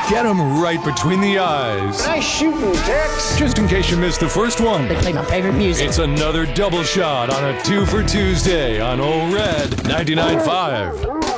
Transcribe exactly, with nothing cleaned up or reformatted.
Get them right between the eyes. Nice shooting, Tex. Just in case you missed the first one. They play my favorite music. It's another double shot on a two for Tuesday on Old Red ninety-nine point five.